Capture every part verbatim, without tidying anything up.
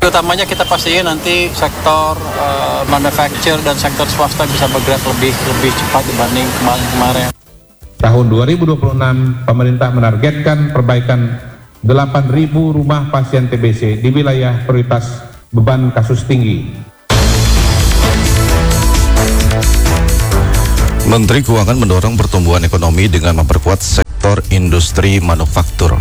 Utamanya kita pastiin nanti sektor uh, manufacture dan sektor swasta bisa bergerak lebih lebih cepat dibanding kemarin-kemarin. Tahun dua ribu dua puluh enam, pemerintah menargetkan perbaikan delapan ribu rumah pasien T B C di wilayah prioritas beban kasus tinggi. Menteri Keuangan mendorong pertumbuhan ekonomi dengan memperkuat sektor industri manufaktur.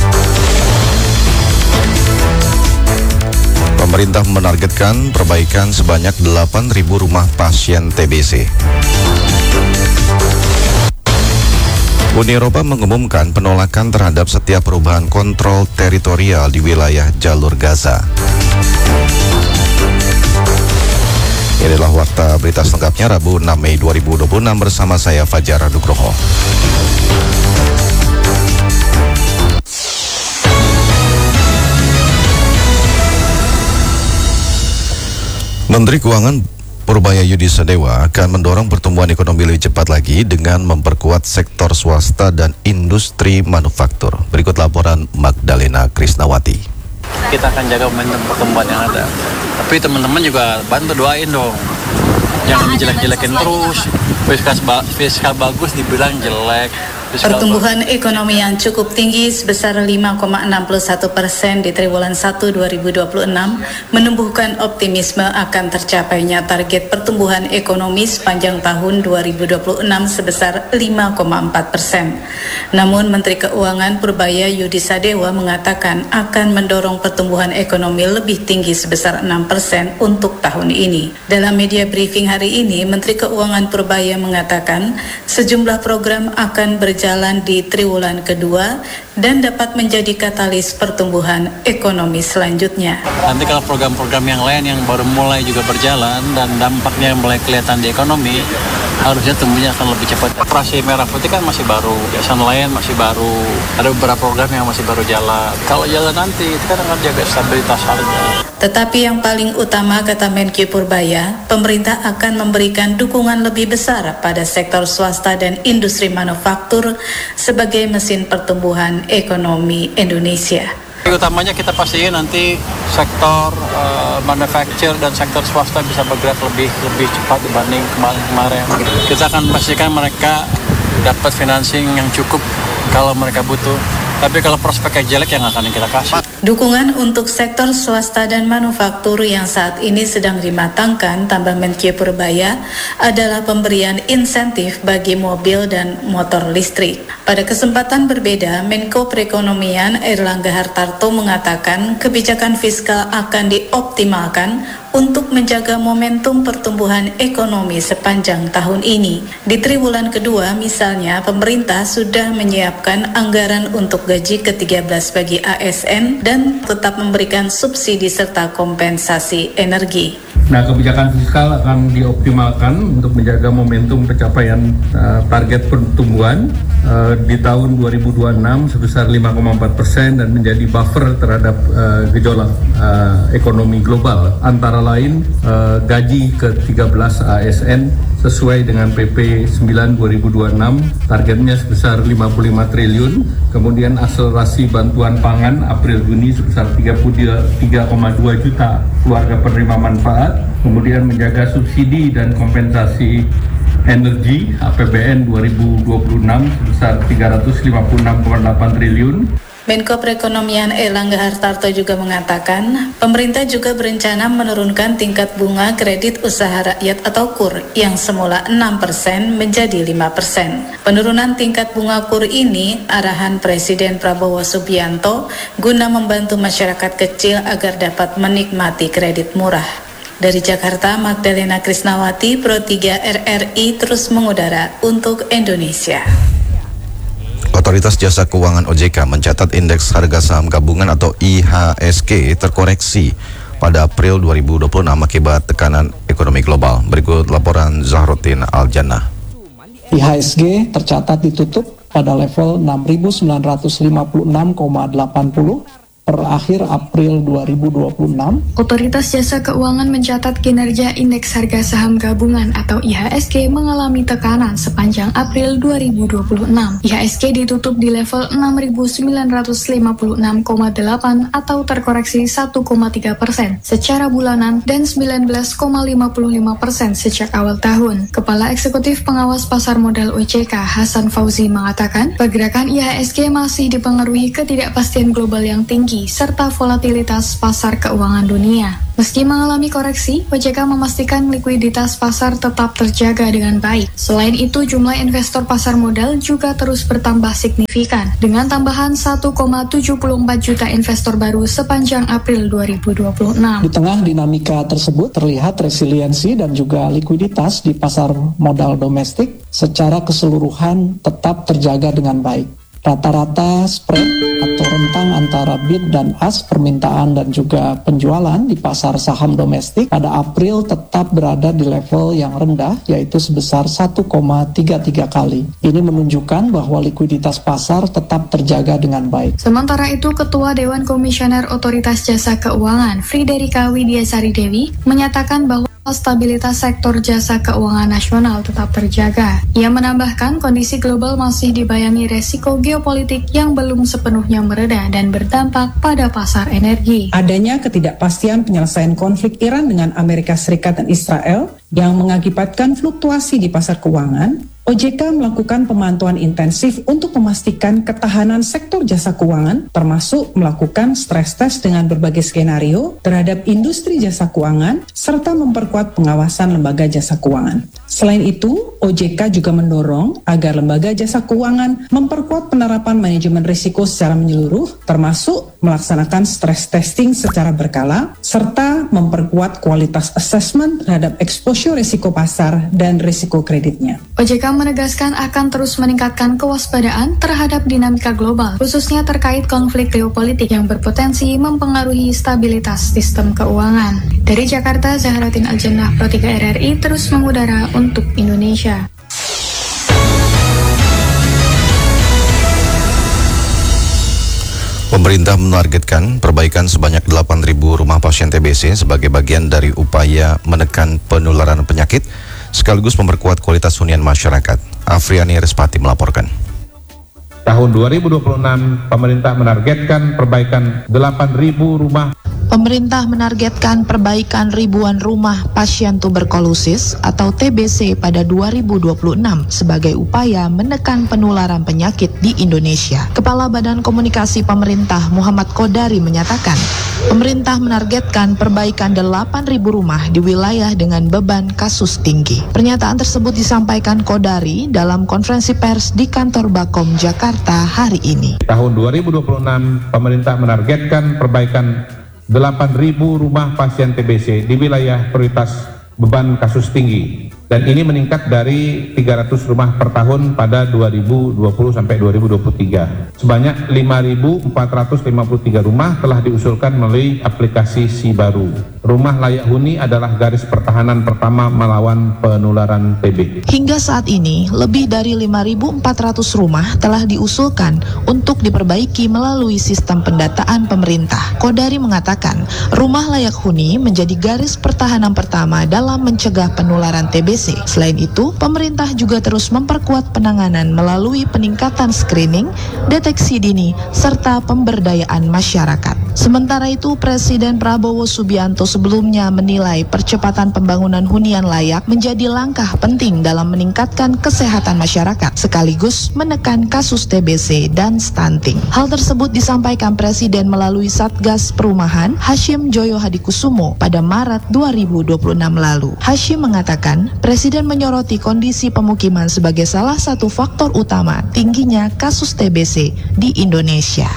Pemerintah menargetkan perbaikan sebanyak delapan ribu rumah pasien T B C. Uni Eropa mengumumkan penolakan terhadap setiap perubahan kontrol teritorial di wilayah jalur Gaza. Inilah warta berita selengkapnya Rabu enam Mei dua ribu dua puluh enam bersama saya Fajar Nugroho. Menteri Keuangan Purbaya Yudisadewa akan mendorong pertumbuhan ekonomi lebih cepat lagi dengan memperkuat sektor swasta dan industri manufaktur. Berikut laporan Magdalena Krisnawati. Kita akan jaga momentum pertumbuhan yang ada. Tapi teman-teman juga bantu doain dong. Jangan dijelek-jelekin terus. Fiskal, ba- fiskal bagus dibilang jelek. Pertumbuhan ekonomi yang cukup tinggi sebesar lima koma enam satu persen di triwulan satu dua ribu dua puluh enam menumbuhkan optimisme akan tercapainya target pertumbuhan ekonomi sepanjang tahun dua ribu dua puluh enam sebesar lima koma empat persen. Namun Menteri Keuangan Purbaya Yudisadewa mengatakan akan mendorong pertumbuhan ekonomi lebih tinggi sebesar enam persen untuk tahun ini. Dalam media briefing hari ini, Menteri Keuangan Purbaya mengatakan sejumlah program akan berjalan jalan di triwulan kedua dan dapat menjadi katalis pertumbuhan ekonomi selanjutnya. Nanti kalau program-program yang lain yang baru mulai juga berjalan dan dampaknya mulai kelihatan di ekonomi, harusnya tumbuhnya akan lebih cepat. Operasi Merah Putih kan masih baru, kebiasaan lain masih baru, ada beberapa program yang masih baru jalan. Kalau jalan nanti, itu kan akan jaga stabilitas harga. Tetapi yang paling utama, kata Menkyu Purbaya, pemerintah akan memberikan dukungan lebih besar pada sektor swasta dan industri manufaktur sebagai mesin pertumbuhan ekonomi Indonesia. Utamanya kita pastiin nanti sektor uh, manufacture dan sektor swasta bisa bergerak lebih lebih cepat dibanding kemarin-kemarin. Kita akan pastikan mereka dapat financing yang cukup kalau mereka butuh. Tapi kalau prospeknya jelek yang akan kita kasih. Dukungan untuk sektor swasta dan manufaktur yang saat ini sedang dimatangkan, tambah Menkyu Purbaya, adalah pemberian insentif bagi mobil dan motor listrik. Pada kesempatan berbeda, Menko Perekonomian Airlangga Hartarto mengatakan kebijakan fiskal akan dioptimalkan untuk menjaga momentum pertumbuhan ekonomi sepanjang tahun ini. Di triwulan kedua, misalnya, pemerintah sudah menyiapkan anggaran untuk gaji ke tiga belas bagi A S N dan tetap memberikan subsidi serta kompensasi energi. Nah, kebijakan fiskal akan dioptimalkan untuk menjaga momentum pencapaian uh, target pertumbuhan uh, di tahun dua ribu dua puluh enam sebesar lima koma empat persen dan menjadi buffer terhadap uh, gejolak uh, ekonomi global. Antara lain uh, gaji ke tiga belas A S N sesuai dengan P P sembilan dua ribu dua puluh enam targetnya sebesar lima puluh lima triliun, kemudian akselerasi bantuan pangan April Juni sebesar tiga puluh tiga koma dua juta keluarga penerima manfaat, kemudian menjaga subsidi dan kompensasi energi A P B N dua ribu dua puluh enam sebesar tiga ratus lima puluh enam koma delapan triliun. Menko Perekonomian Airlangga Hartarto juga mengatakan, pemerintah juga berencana menurunkan tingkat bunga kredit usaha rakyat atau K U R yang semula enam persen menjadi lima persen. Penurunan tingkat bunga K U R ini arahan Presiden Prabowo Subianto guna membantu masyarakat kecil agar dapat menikmati kredit murah. Dari Jakarta, Magdalena Krisnawati, Pro tiga R R I terus mengudara untuk Indonesia. Otoritas Jasa Keuangan O J K mencatat indeks harga saham gabungan atau I H S G terkoreksi pada April dua ribu dua puluh enam akibat tekanan ekonomi global. Berikut laporan Zahrotin Aljannah. I H S G tercatat ditutup pada level enam ribu sembilan ratus lima puluh enam koma delapan puluh per akhir April dua ribu dua puluh enam. Otoritas Jasa Keuangan mencatat kinerja Indeks Harga Saham Gabungan atau I H S G mengalami tekanan sepanjang April dua ribu dua puluh enam. I H S G ditutup di level enam ribu sembilan ratus lima puluh enam koma delapan atau terkoreksi satu koma tiga persen secara bulanan dan sembilan belas koma lima puluh lima persen sejak awal tahun. Kepala Eksekutif Pengawas Pasar Modal O J K Hasan Fauzi mengatakan, pergerakan I H S G masih dipengaruhi ketidakpastian global yang tinggi serta volatilitas pasar keuangan dunia. Meski mengalami koreksi, O J K memastikan likuiditas pasar tetap terjaga dengan baik. Selain itu, jumlah investor pasar modal juga terus bertambah signifikan dengan tambahan satu koma tujuh empat juta investor baru sepanjang April dua ribu dua puluh enam. Di tengah dinamika tersebut terlihat resiliensi dan juga likuiditas di pasar modal domestik secara keseluruhan tetap terjaga dengan baik. Rata-rata spread atau rentang antara bid dan ask permintaan dan juga penjualan di pasar saham domestik pada April tetap berada di level yang rendah, yaitu sebesar satu koma tiga tiga kali. Ini menunjukkan bahwa likuiditas pasar tetap terjaga dengan baik. Sementara itu, Ketua Dewan Komisioner Otoritas Jasa Keuangan Friderika Widiasari Dewi menyatakan bahwa stabilitas sektor jasa keuangan nasional tetap terjaga. Ia menambahkan kondisi global masih dibayangi resiko geopolitik yang belum sepenuhnya mereda dan berdampak pada pasar energi. Adanya ketidakpastian penyelesaian konflik Iran dengan Amerika Serikat dan Israel yang mengakibatkan fluktuasi di pasar keuangan, O J K melakukan pemantauan intensif untuk memastikan ketahanan sektor jasa keuangan, termasuk melakukan stres tes dengan berbagai skenario terhadap industri jasa keuangan, serta memperkuat pengawasan lembaga jasa keuangan. Selain itu, O J K juga mendorong agar lembaga jasa keuangan memperkuat penerapan manajemen risiko secara menyeluruh, termasuk melaksanakan stres testing secara berkala, serta memperkuat kualitas assessment terhadap exposure risiko pasar dan risiko kreditnya. O J K menegaskan akan terus meningkatkan kewaspadaan terhadap dinamika global, khususnya terkait konflik geopolitik yang berpotensi mempengaruhi stabilitas sistem keuangan. Dari Jakarta, Zahratin Aljannah, Pro tiga R R I terus mengudara untuk Indonesia. Pemerintah menargetkan perbaikan sebanyak delapan ribu rumah pasien T B C sebagai bagian dari upaya menekan penularan penyakit sekaligus memperkuat kualitas hunian masyarakat. Afriani Respati melaporkan. Tahun dua ribu dua puluh enam, pemerintah menargetkan perbaikan delapan ribu rumah. Pemerintah menargetkan perbaikan ribuan rumah pasien tuberkulosis atau T B C pada dua ribu dua puluh enam sebagai upaya menekan penularan penyakit di Indonesia. Kepala Badan Komunikasi Pemerintah Muhammad Kodari menyatakan, pemerintah menargetkan perbaikan delapan ribu rumah di wilayah dengan beban kasus tinggi. Pernyataan tersebut disampaikan Kodari dalam konferensi pers di kantor Bakom Jakarta hari ini. Tahun dua ribu dua puluh enam, pemerintah menargetkan perbaikan delapan ribu rumah pasien T B C di wilayah prioritas beban kasus tinggi, dan ini meningkat dari tiga ratus rumah per tahun pada dua ribu dua puluh sampai dua ribu dua puluh tiga. Sebanyak lima ribu empat ratus lima puluh tiga rumah telah diusulkan melalui aplikasi SIBaru. Rumah layak huni adalah garis pertahanan pertama melawan penularan T B. Hingga saat ini, lebih dari lima ribu empat ratus rumah telah diusulkan untuk diperbaiki melalui sistem pendataan pemerintah. Kodari mengatakan, rumah layak huni menjadi garis pertahanan pertama dalam mencegah penularan T B C. Selain itu, pemerintah juga terus memperkuat penanganan melalui peningkatan screening, deteksi dini, serta pemberdayaan masyarakat. Sementara itu, Presiden Prabowo Subianto sebelumnya menilai percepatan pembangunan hunian layak menjadi langkah penting dalam meningkatkan kesehatan masyarakat, sekaligus menekan kasus T B C dan stunting. Hal tersebut disampaikan Presiden melalui Satgas Perumahan Hashim Joyo Hadikusumo pada Maret dua ribu dua puluh enam lalu. Hashim mengatakan, Presiden menyoroti kondisi pemukiman sebagai salah satu faktor utama tingginya kasus T B C di Indonesia.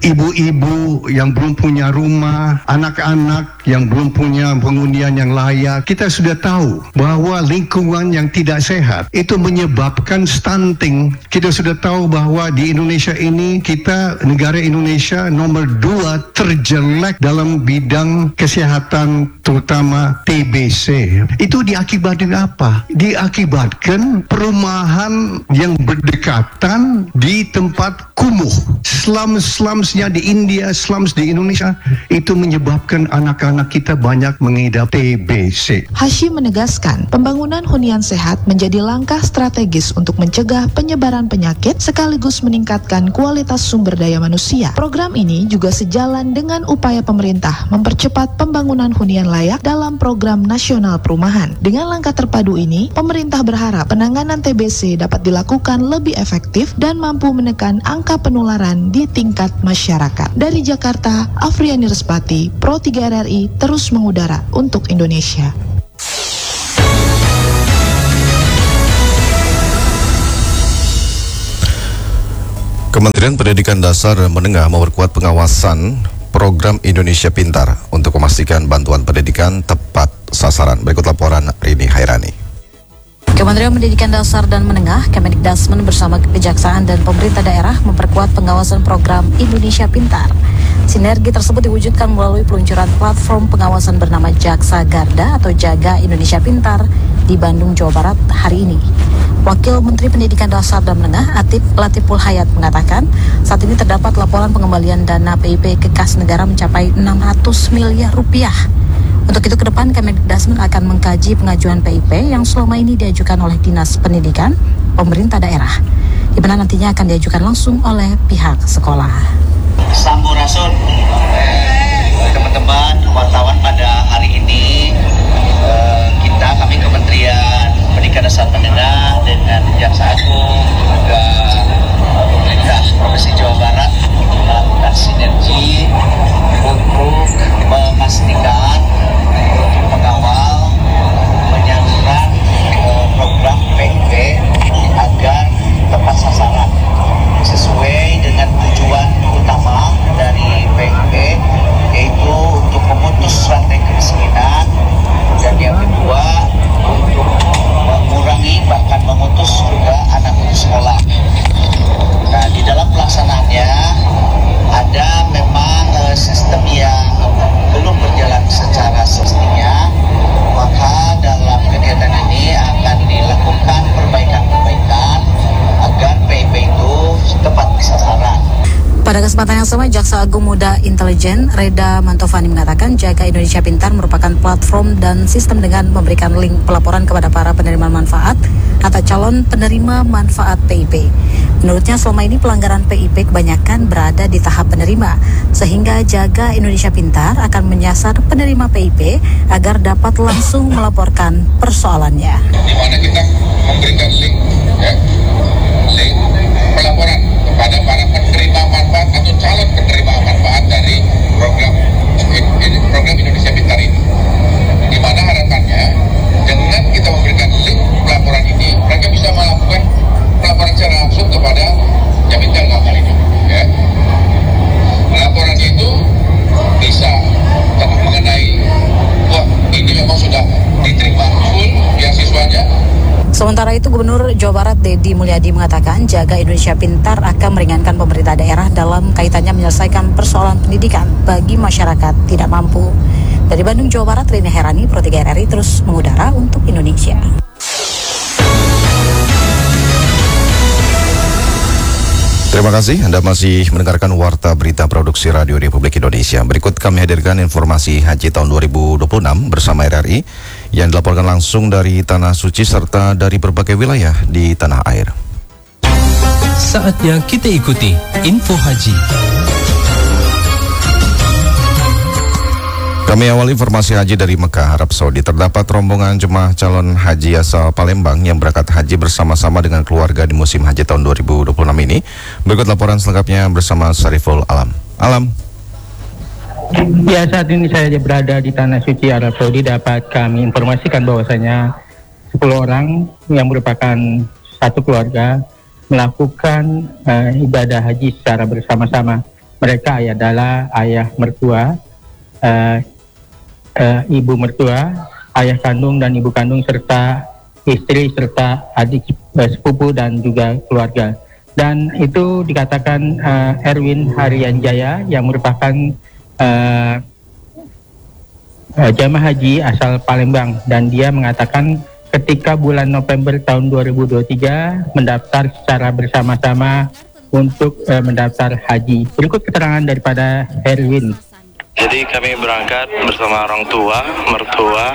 Ibu-ibu yang belum punya rumah, anak-anak yang belum punya penghunian yang layak. Kita sudah tahu bahwa lingkungan yang tidak sehat itu menyebabkan stunting. Kita sudah tahu bahwa di Indonesia ini, kita negara Indonesia nomor dua terjelek dalam bidang kesehatan, terutama T B C. Itu diakibatkan apa? Diakibatkan perumahan yang berdekatan di tempat kumuh, slum-slum slumsnya di India, slums di Indonesia, itu menyebabkan anak-anak kita banyak mengidap T B C. Hashim menegaskan, pembangunan hunian sehat menjadi langkah strategis untuk mencegah penyebaran penyakit sekaligus meningkatkan kualitas sumber daya manusia. Program ini juga sejalan dengan upaya pemerintah mempercepat pembangunan hunian layak dalam program nasional perumahan. Dengan langkah terpadu ini, pemerintah berharap penanganan T B C dapat dilakukan lebih efektif dan mampu menekan angka penularan di tingkat masyarakat. Dari Jakarta, Afriani Respati, Pro tiga R R I terus mengudara untuk Indonesia. Kementerian Pendidikan Dasar dan Menengah memperkuat pengawasan program Indonesia Pintar untuk memastikan bantuan pendidikan tepat sasaran. Berikut laporan Rini Hairani. Kementerian Pendidikan Dasar dan Menengah, Kemendikdasmen bersama Kejaksaan dan pemerintah daerah memperkuat pengawasan program Indonesia Pintar. Sinergi tersebut diwujudkan melalui peluncuran platform pengawasan bernama Jaksa Garda atau Jaga Indonesia Pintar di Bandung, Jawa Barat hari ini. Wakil Menteri Pendidikan Dasar dan Menengah Atif Latiful Hayat mengatakan, saat ini terdapat laporan pengembalian dana P I P ke kas negara mencapai enam ratus miliar rupiah. Untuk itu ke depan Kemendikdasmen akan mengkaji pengajuan P I P yang selama ini diajukan oleh Dinas Pendidikan, pemerintah daerah, di mana nantinya akan diajukan langsung oleh pihak sekolah. Sampurasun, teman-teman wartawan, pada hari ini eh, kita kami Kementerian Pendidikan Dasar Menengah dengan Jaksa Agung juga pemerintah Provinsi Jawa Barat melakukan sinergi untuk memastikan untuk mengawal penyaluran eh, program P I P agar tepat sasaran sesuai dengan tujuan utama dari P I P, yaitu untuk memutus rantai kemiskinan, dan yang kedua untuk mengurangi bahkan memutus juga anak putus sekolah. Nah, di dalam pelaksanaannya ada memang uh, sistem yang belum berjalan secara semestinya, maka dalam kegiatan ini akan dilakukan perbaikan-perbaikan agar P I P itu tepat di sasaran. Pada kesempatan yang sama, Jaksa Agung Muda Intelijen Reda Mantovani mengatakan Jaga Indonesia Pintar merupakan platform dan sistem dengan memberikan link pelaporan kepada para penerima manfaat atau calon penerima manfaat P I P. Menurutnya selama ini pelanggaran P I P kebanyakan berada di tahap penerima, sehingga Jaga Indonesia Pintar akan menyasar penerima P I P agar dapat langsung melaporkan persoalannya. Di mana kita memberikan link, ya, link pelaporan kepada para penerima manfaat atau calon penerima manfaat dari program program Indonesia Pintar ini. Di mana harapannya dengan kita memberikan link pelaporan ini, mereka bisa melakukan pelaporan secara langsung kepada Jamintel Lokal ini. Ya. Laporannya itu bisa mengenai, wah ini memang sudah diterima full beasiswanya. Sementara itu, Gubernur Jawa Barat Deddy Mulyadi mengatakan Jaga Indonesia Pintar akan meringankan pemerintah daerah dalam kaitannya menyelesaikan persoalan pendidikan bagi masyarakat tidak mampu. Dari Bandung, Jawa Barat, Rini Hairani, Pro tiga R R I terus mengudara untuk Indonesia. Terima kasih, Anda masih mendengarkan Warta Berita Produksi Radio Republik Indonesia. Berikut kami hadirkan informasi Haji tahun dua ribu dua puluh enam bersama R R I yang dilaporkan langsung dari Tanah Suci serta dari berbagai wilayah di tanah air. Saatnya kita ikuti Info Haji. Kami awali informasi haji dari Mekah, Arab Saudi. Terdapat rombongan jemaah calon haji asal Palembang yang berangkat haji bersama-sama dengan keluarga di musim haji tahun dua ribu dua puluh enam ini. Berikut laporan selengkapnya bersama Sariful Alam. Alam. Ya, saat ini saya berada di Tanah Suci Arab Saudi. Dapat kami informasikan bahwasanya sepuluh orang yang merupakan satu keluarga melakukan uh, ibadah haji secara bersama-sama. Mereka adalah ayah mertua, uh, uh, ibu mertua, ayah kandung dan ibu kandung, serta istri, serta adik uh, sepupu dan juga keluarga. Dan itu dikatakan uh, Erwin Haryanjaya yang merupakan uh, uh, jamaah haji asal Palembang, dan dia mengatakan ketika bulan November tahun dua ribu dua puluh tiga mendaftar secara bersama-sama untuk uh, mendaftar haji. Berikut keterangan daripada Herwin. Jadi kami berangkat bersama orang tua, mertua,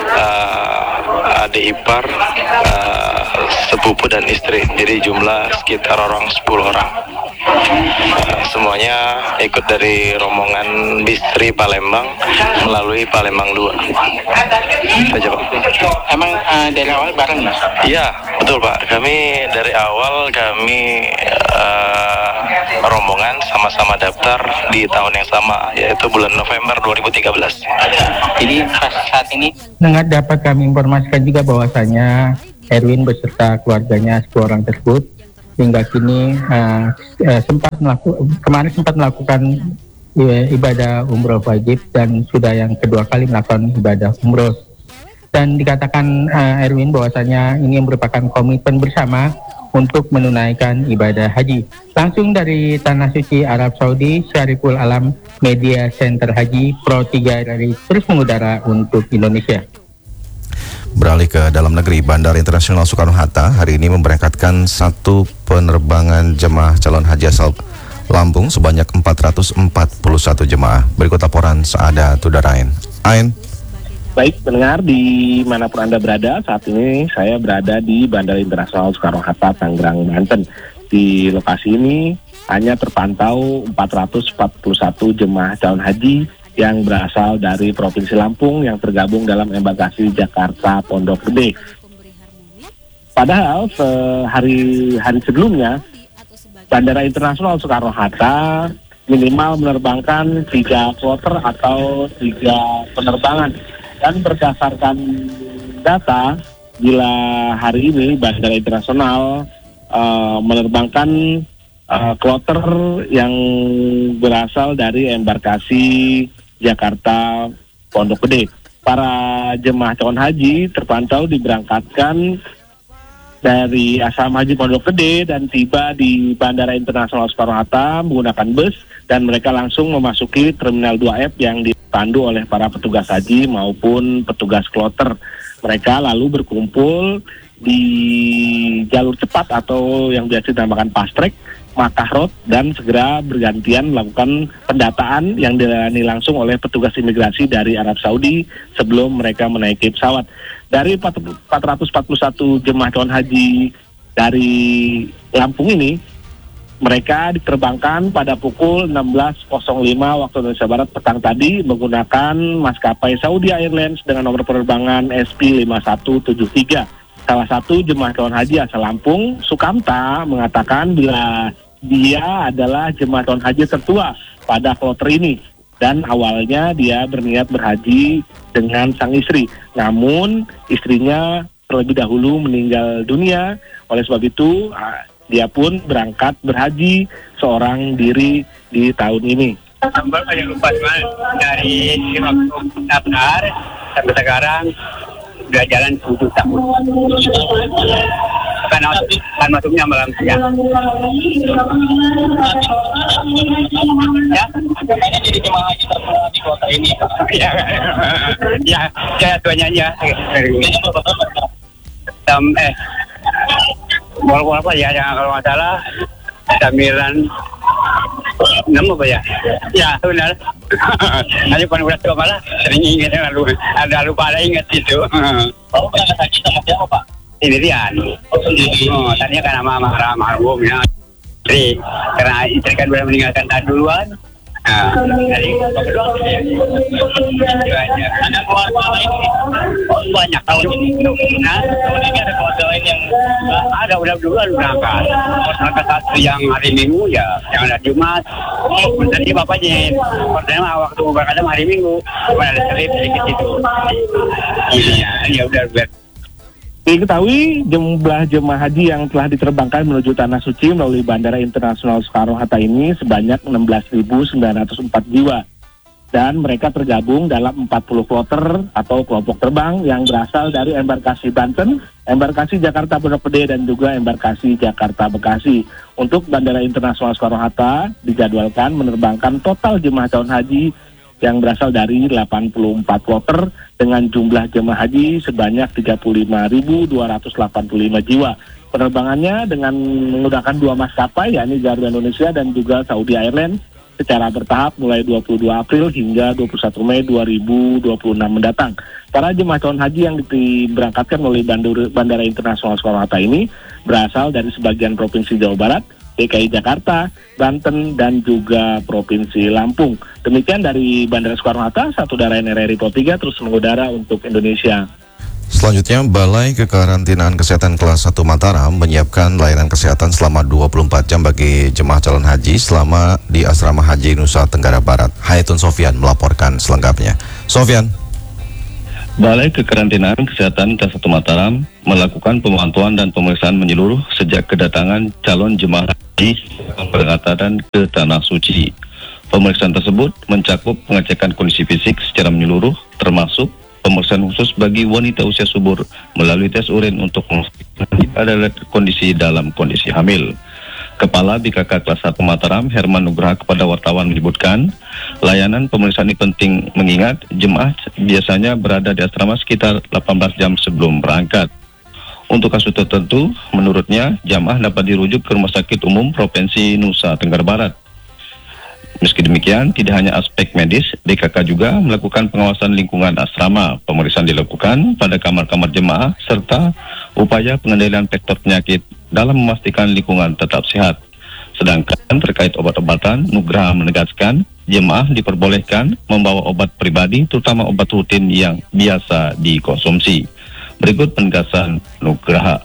uh, adik ipar, uh, sepupu dan istri. Jadi jumlah sekitar orang sepuluh orang. Uh, semuanya ikut dari rombongan Bistri Palembang melalui Palembang dua. Saja Pak. Emang uh, dari awal bareng Mas? Iya, betul Pak. Kami dari awal kami uh, rombongan sama-sama daftar di tahun yang sama, yaitu bulan November dua ribu tiga belas. Jadi pas saat ini Dengan dapat kami informasikan juga bahwasanya Erwin beserta keluarganya sepuluh orang tersebut hingga kini uh, uh, sempat melakukan kemarin sempat melakukan uh, ibadah umroh wajib dan sudah yang kedua kali melakukan ibadah umroh. Dan dikatakan uh, Erwin bahwasanya ini merupakan komitmen bersama untuk menunaikan ibadah haji. Langsung dari Tanah Suci Arab Saudi, Syariful Alam, Media Center Haji Pro tiga dari terus mengudara untuk Indonesia. Beralih ke dalam negeri, Bandara Internasional Soekarno-Hatta hari ini memberangkatkan satu penerbangan jemaah calon haji asal Lampung sebanyak empat ratus empat puluh satu jemaah. Berikut laporan Saada Tudarain. Ain. Baik, pendengar dimanapun Anda berada, saat ini saya berada di Bandara Internasional Soekarno-Hatta, Tangerang, Banten. Di lokasi ini hanya terpantau empat ratus empat puluh satu jemaah calon haji yang berasal dari Provinsi Lampung yang tergabung dalam embarkasi Jakarta Pondok Gede. Padahal hari hari sebelumnya Bandara Internasional Soekarno-Hatta minimal menerbangkan tiga kloter atau tiga penerbangan. Dan berdasarkan data, bila hari ini Bandara Internasional uh, menerbangkan uh, kloter yang berasal dari embarkasi Jakarta Pondok Gede. Para jemaah calon haji terpantau diberangkatkan dari Asrama Haji Pondok Gede dan tiba di Bandara Internasional Soekarno-Hatta menggunakan bus dan mereka langsung memasuki Terminal dua F yang dipandu oleh para petugas haji maupun petugas kloter. Mereka lalu berkumpul di jalur cepat atau yang biasa dinamakan fast track, Makkah Road, dan segera bergantian melakukan pendataan yang dilayani langsung oleh petugas imigrasi dari Arab Saudi sebelum mereka menaiki pesawat. Dari empat ratus empat puluh satu jemaah calon haji dari Lampung ini, mereka diterbangkan pada pukul enam belas lima waktu Indonesia Barat petang tadi menggunakan maskapai Saudi Airlines dengan nomor penerbangan S P lima satu tujuh tiga. Salah satu jemaah calon haji asal Lampung, Sukamta, mengatakan bila dia adalah jemaah calon haji tertua pada kloter ini. Dan awalnya dia berniat berhaji dengan sang istri. Namun istrinya terlebih dahulu meninggal dunia. Oleh sebab itu dia pun berangkat berhaji seorang diri di tahun ini. Sampai banyak lupa dari daftar sampai sekarang udah jalan tujuh tahun. Karena kan masuknya malam siang. Ya, makanya jadi jemaah haji tertua di kota ini. Ya, ya, ya tuanya ya. Tam eh, walaupun apa ya, yang kalau nggak salah sembilan enam apa ya? Ya benar. Nanti kan udah tua malah sering ingat lalu ada lupa ada ingat itu. Kamu pernah haji sama siapa Pak? Sendirian. Oh sendiri. Oh, tadinya kan sama Mahram Marhum ya. Istri, karena istri kan udah meninggalkan tahun duluan. Nah, dari ada keluarga lain banyak tahun ini. Nah, tahun ini ada keluarga lain yang ada udah duluan berangkat. Berangkat satu yang hari Minggu ya, yang ada Jumat. Tadi bapaknya, pertama waktu berangkat hari Minggu, ada selip sedikit itu. Iya, ya udah ber. Diketahui jumlah jemaah haji yang telah diterbangkan menuju Tanah Suci melalui Bandara Internasional Soekarno-Hatta ini sebanyak enam belas ribu sembilan ratus empat jiwa. Dan mereka tergabung dalam empat puluh kloter atau kelompok terbang yang berasal dari embarkasi Banten, embarkasi Jakarta Pondok Gede, dan juga embarkasi Jakarta Bekasi. Untuk Bandara Internasional Soekarno-Hatta dijadwalkan menerbangkan total jemaah calon haji yang berasal dari delapan puluh empat kloter dengan jumlah jemaah haji sebanyak tiga puluh lima ribu dua ratus delapan puluh lima jiwa. Penerbangannya dengan menggunakan dua maskapai, yakni Garuda Indonesia dan juga Saudi Airlines, secara bertahap mulai dua puluh dua April hingga dua puluh satu Mei dua ribu dua puluh enam mendatang. Para jemaah calon haji yang diberangkatkan melalui Bandara, Bandara Internasional Soekarno-Hatta ini berasal dari sebagian Provinsi Jawa Barat, D K I Jakarta, Banten, dan juga Provinsi Lampung. Demikian dari Bandara Soekarno-Hatta, satu udara N R R I Pro tiga terus mengudara untuk Indonesia. Selanjutnya, Balai Kekarantinaan Kesehatan Kelas satu Mataram menyiapkan layanan kesehatan selama dua puluh empat jam bagi jemaah calon haji selama di Asrama Haji Nusa Tenggara Barat. Hayatun Sofyan melaporkan selengkapnya. Sofyan. Balai Kekarantinaan Kesehatan Kelas satu Mataram melakukan pemantauan dan pemeriksaan menyeluruh sejak kedatangan calon jemaah haji keberangkatan ke Tanah Suci. Pemeriksaan tersebut mencakup pengecekan kondisi fisik secara menyeluruh, termasuk pemeriksaan khusus bagi wanita usia subur melalui tes urin untuk memastikan ada kondisi dalam kondisi hamil. Kepala B K K Kelas satu Mataram, Herman Nugraha, kepada wartawan menyebutkan, layanan pemeriksaan ini penting mengingat jemaah biasanya berada di asrama sekitar delapan belas jam sebelum berangkat. Untuk kasus tertentu, menurutnya jemaah dapat dirujuk ke Rumah Sakit Umum Provinsi Nusa Tenggara Barat. Meski demikian, tidak hanya aspek medis, D K K juga melakukan pengawasan lingkungan asrama. Pemeriksaan dilakukan pada kamar-kamar jemaah serta upaya pengendalian faktor penyakit dalam memastikan lingkungan tetap sehat. Sedangkan terkait obat-obatan, Nugraha menegaskan jemaah diperbolehkan membawa obat pribadi, terutama obat rutin yang biasa dikonsumsi. Berikut penegasan Nugraha.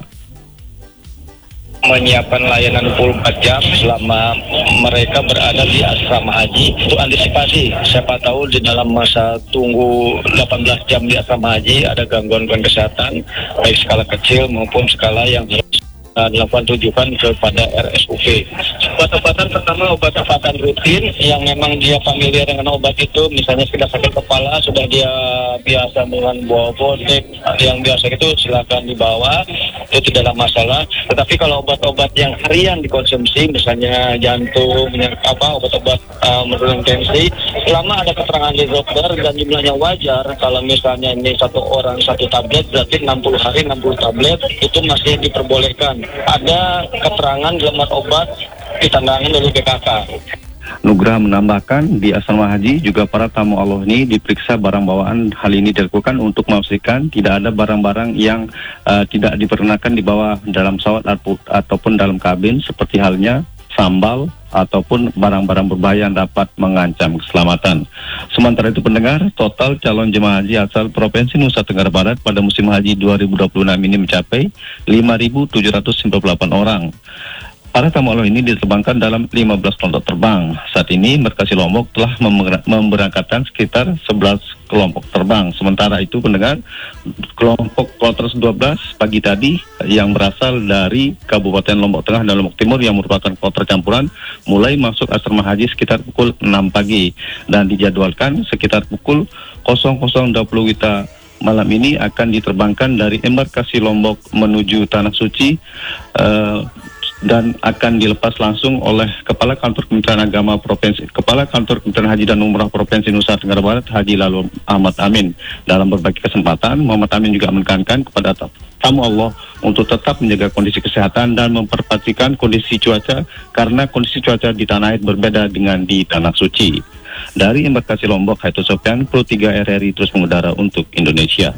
Menyiapkan layanan dua puluh empat jam selama mereka berada di asrama haji untuk antisipasi. Siapa tahu di dalam masa tunggu delapan belas jam di asrama haji ada gangguan-gangguan kesehatan, baik skala kecil maupun skala yang Uh, dilakukan tujukan kepada R S U P. Obat-obatan pertama obat-obatan rutin yang memang dia familiar dengan obat itu, misalnya sekedar sakit kepala sudah dia biasa dengan bawa botek, yang biasa itu silakan dibawa, itu tidaklah masalah. Tetapi kalau obat-obat yang harian dikonsumsi, misalnya jantung, apa obat-obat uh, menurunkan tensi, selama ada keterangan dari dokter dan jumlahnya wajar, kalau misalnya ini satu orang satu tablet, berarti enam puluh hari enam puluh tablet itu masih diperbolehkan. Ada keterangan dalam obat ditandangin oleh B K K. Nugraha menambahkan, di asrama haji juga para tamu Allah ini diperiksa barang bawaan. Hal ini dilakukan untuk memastikan tidak ada barang-barang yang uh, tidak diperkenakan dibawa dalam pesawat ataupun dalam kabin, seperti halnya sambal ataupun barang-barang berbahaya yang dapat mengancam keselamatan. Sementara itu pendengar, total calon jemaah haji asal Provinsi Nusa Tenggara Barat pada musim haji dua ribu dua puluh enam ini mencapai lima ribu tujuh ratus sembilan puluh delapan orang. Para tamu Allah ini diterbangkan dalam lima belas kelompok terbang. Saat ini Embarkasi Lombok telah memberangkatkan sekitar sebelas kelompok terbang. Sementara itu pendengar, kelompok kloter dua belas pagi tadi yang berasal dari Kabupaten Lombok Tengah dan Lombok Timur yang merupakan kloter campuran mulai masuk asrama haji sekitar pukul enam pagi dan dijadwalkan sekitar pukul nol nol dua puluh Wita malam ini akan diterbangkan dari Embarkasi Lombok menuju Tanah Suci uh, dan akan dilepas langsung oleh Kepala Kantor Kementerian Agama Provinsi, Kepala Kantor Kementerian Haji dan Umrah Provinsi Nusa Tenggara Barat, Haji Lalu Ahmad Amin. Dalam berbagai kesempatan, Muhammad Amin juga menekankan kepada tamu Allah untuk tetap menjaga kondisi kesehatan dan memperhatikan kondisi cuaca, karena kondisi cuaca di tanah air berbeda dengan di Tanah Suci. Dari Embarkasi Lombok, Hayatun Sofyan, Pro tiga R R I terus mengudara untuk Indonesia.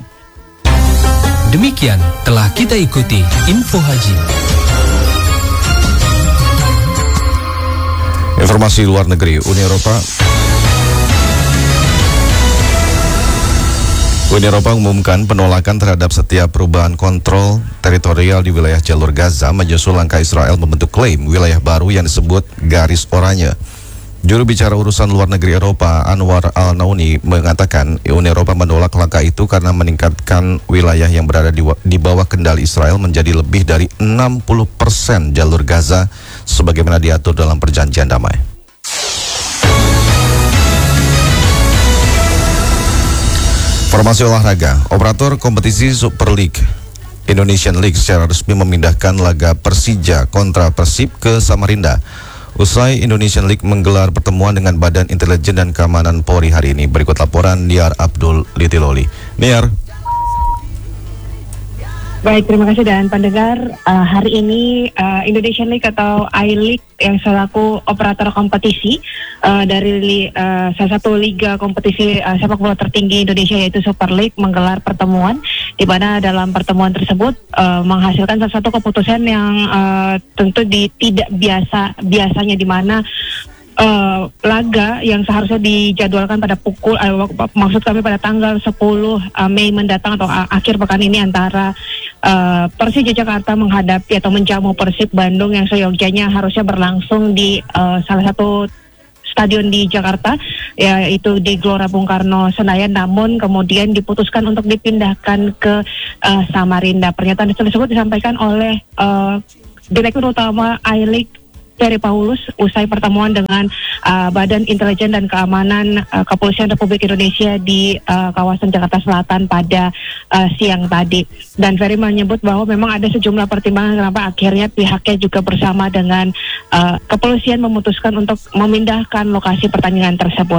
Demikian telah kita ikuti Info Haji. Informasi luar negeri, Uni Eropa Uni Eropa mengumumkan penolakan terhadap setiap perubahan kontrol teritorial di wilayah jalur Gaza menyusul langkah Israel membentuk klaim wilayah baru yang disebut Garis Oranye. Juru bicara urusan luar negeri Eropa, Anwar Al-Nauni, mengatakan Uni Eropa menolak langkah itu karena meningkatkan wilayah yang berada di, di bawah kendali Israel menjadi lebih dari enam puluh persen jalur Gaza sebagaimana diatur dalam perjanjian damai. Informasi olahraga, operator kompetisi Super League Indonesian League secara resmi memindahkan laga Persija kontra Persib ke Samarinda. Usai Indonesian League menggelar pertemuan dengan Badan Intelijen dan Keamanan Polri hari ini. Berikut laporan Niar Abdul Litiloli. Niar. Baik, terima kasih dan pendengar. Uh, hari ini uh, Indonesian League atau I-League yang selaku operator kompetisi uh, dari uh, salah satu liga kompetisi uh, sepak bola tertinggi Indonesia yaitu Super League menggelar pertemuan di mana dalam pertemuan tersebut uh, menghasilkan salah satu keputusan yang uh, tentu di, tidak biasa biasanya di mana Uh, laga yang seharusnya dijadwalkan pada pukul uh, maksud kami pada tanggal sepuluh uh, Mei mendatang atau uh, akhir pekan ini antara uh, Persija Jakarta menghadapi atau menjamu Persib Bandung yang seyogyanya harusnya berlangsung di uh, salah satu stadion di Jakarta, yaitu di Gelora Bung Karno Senayan, namun kemudian diputuskan untuk dipindahkan ke uh, Samarinda. Pernyataan tersebut disampaikan oleh uh, Direktur Utama I-League Ferry Paulus usai pertemuan dengan uh, Badan Intelijen dan Keamanan uh, Kepolisian Republik Indonesia di uh, kawasan Jakarta Selatan pada uh, siang tadi. Dan Ferry menyebut bahwa memang ada sejumlah pertimbangan kenapa akhirnya pihaknya juga bersama dengan uh, kepolisian memutuskan untuk memindahkan lokasi pertandingan tersebut.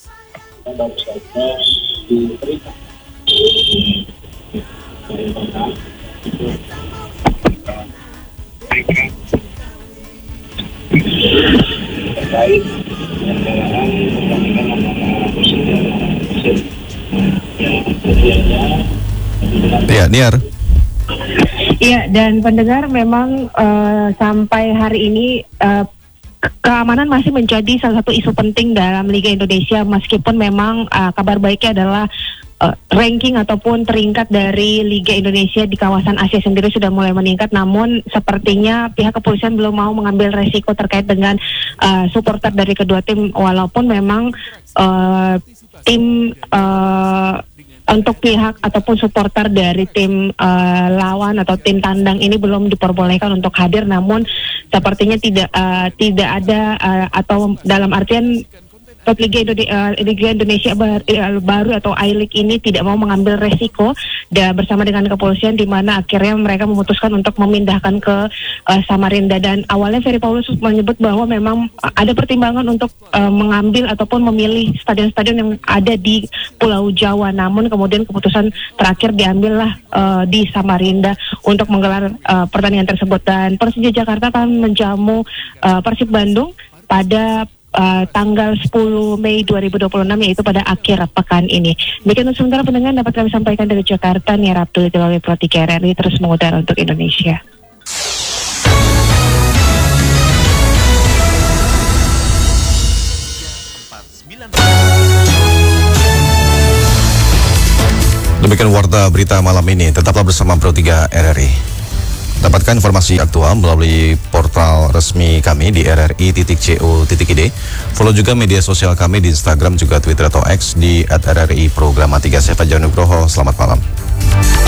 Ya, Niar. Iya, dan pendengar memang uh, sampai hari ini uh, keamanan masih menjadi salah satu isu penting dalam Liga Indonesia, meskipun memang uh, kabar baiknya adalah uh, ranking ataupun peringkat dari Liga Indonesia di kawasan Asia sendiri sudah mulai meningkat, namun sepertinya pihak kepolisian belum mau mengambil resiko terkait dengan uh, supporter dari kedua tim, walaupun memang uh, tim uh, untuk pihak ataupun supporter dari tim uh, lawan atau tim tandang ini belum diperbolehkan untuk hadir, namun sepertinya tidak uh, tidak ada uh, atau dalam artian Liga Indonesia, uh, Liga Indonesia bar, uh, baru atau I-League ini tidak mau mengambil resiko dan bersama dengan kepolisian, di mana akhirnya mereka memutuskan untuk memindahkan ke uh, Samarinda. Dan awalnya Ferry Paulus menyebut bahwa memang ada pertimbangan untuk uh, mengambil ataupun memilih stadion-stadion yang ada di Pulau Jawa, namun kemudian keputusan terakhir diambillah uh, di Samarinda untuk menggelar uh, pertandingan tersebut. Dan Persija Jakarta akan menjamu uh, Persib Bandung pada Uh, tanggal sepuluh Mei dua ribu dua puluh enam, yaitu pada akhir pekan ini. Demikian untuk sementara pendengar dapat kami sampaikan dari Jakarta. Niar Abdul Jalali Pro tiga R R I terus mengudara untuk Indonesia. Demikian warta berita malam ini. Tetaplah bersama Pro tiga R R I. Dapatkan informasi aktual melalui portal resmi kami di r r i titik co titik i d. Follow juga media sosial kami di Instagram juga Twitter atau X di at r r i programatika. Saya Fajar Nugroho. Selamat malam.